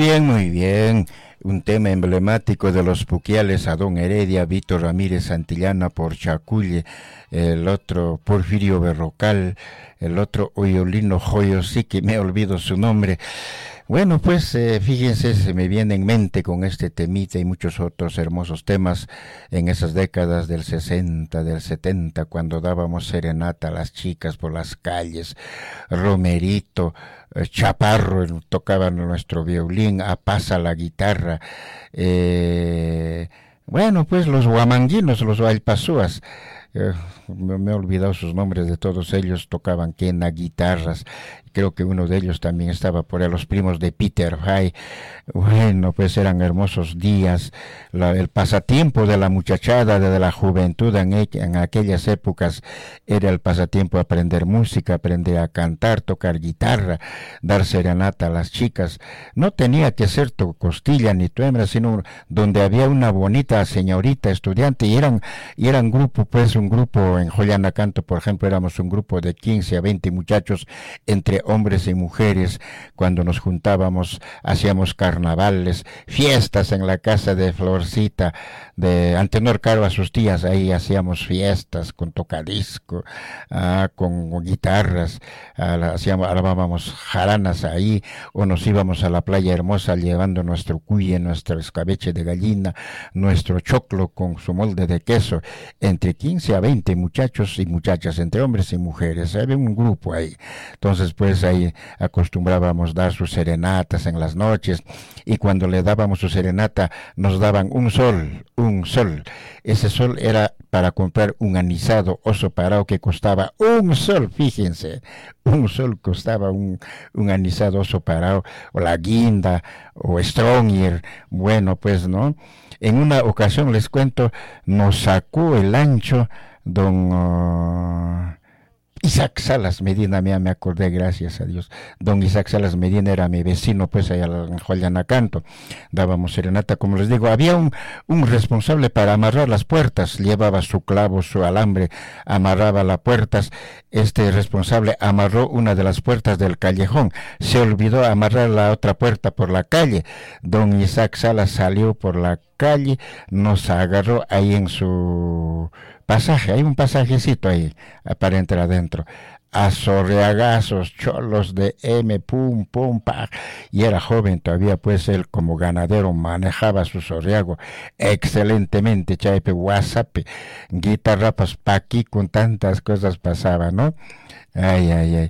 muy bien. Un tema emblemático de los Puquiales, Adón Heredia, Víctor Ramírez Santillana por Chaculle, el otro Porfirio Berrocal, el otro Oyolino Joyo, sí que me olvido su nombre. Bueno, pues fíjense, se me viene en mente con este temita y muchos otros hermosos temas en esas décadas del 60, del 70, cuando dábamos serenata a las chicas por las calles, Romerito, Chaparro tocaban nuestro violín, Apasa la guitarra, bueno, pues los guamanguinos, los guaypasúas, me he olvidado sus nombres de todos ellos, tocaban quena, guitarras, creo que uno de ellos también estaba por ahí, los primos de Peter Hay. Bueno, pues eran hermosos días, el pasatiempo de la muchachada, de la juventud en aquellas épocas, era el pasatiempo aprender música, aprender a cantar, tocar guitarra, dar serenata a las chicas. No tenía que ser tu costilla ni tu hembra, sino donde había una bonita señorita estudiante, y eran grupo, pues un grupo en Joyanacanto, por ejemplo, éramos un grupo de 15 a 20 muchachos, entre hombres y mujeres. Cuando nos juntábamos, hacíamos carnavales, fiestas en la casa de Florcita, de Antenor Caro a sus tías, ahí hacíamos fiestas con tocadisco, con guitarras, armábamos jaranas ahí, o nos íbamos a la playa hermosa llevando nuestro cuye, nuestro escabeche de gallina, nuestro choclo con su molde de queso, entre 15 a 20 muchachos y muchachas, entre hombres y mujeres, había un grupo ahí. Entonces pues ahí acostumbrábamos dar sus serenatas en las noches, y cuando le dábamos su serenata nos daban un sol. Ese sol era para comprar un anisado oso parado que costaba un sol, fíjense, un sol costaba un anisado oso parado, o la guinda, o Stronger. Bueno, pues no, en una ocasión les cuento, nos sacó el ancho don Isaac Salas Medina, me acordé, gracias a Dios. Don Isaac Salas Medina era mi vecino, pues allá en Joyanacanto. Dábamos serenata, como les digo. Había un responsable para amarrar las puertas, llevaba su clavo, su alambre, amarraba las puertas. Este responsable amarró una de las puertas del callejón, se olvidó amarrar la otra puerta por la calle. Don Isaac Salas salió por la calle, nos agarró ahí en su pasaje, hay un pasajecito ahí para entrar adentro, a sorreagazos, cholos de pum, pum, pa, y era joven todavía, pues él como ganadero manejaba su sorreago excelentemente, chaipe, whatsapp, guitarra, pues pa' aquí con tantas cosas pasaba, ¿no? Ay.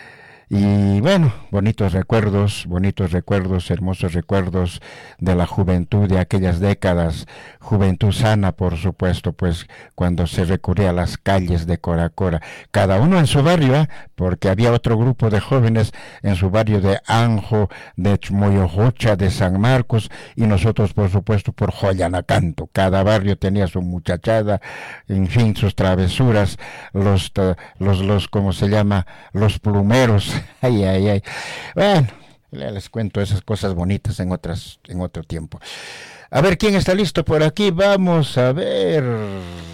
Y bueno, bonitos recuerdos, hermosos recuerdos de la juventud de aquellas décadas, juventud sana, por supuesto, pues cuando se recurría a las calles de Coracora, cada uno en su barrio, porque había otro grupo de jóvenes en su barrio de Anjo, de Chmoyojocha, de San Marcos, y nosotros, por supuesto, por Joyanacanto. Cada barrio tenía su muchachada, en fin, sus travesuras, los ¿cómo se llama? Los plumeros. Ay. Bueno, les cuento esas cosas bonitas en otro tiempo. A ver, ¿quién está listo por aquí? Vamos a ver.